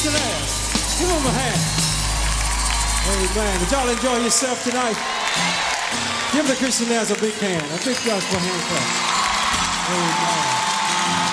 Christian Ayers. Give him a hand. Amen. Did y'all enjoy yourself tonight? Give the Christian Ayers a big hand, a big gospel hand clap. Amen.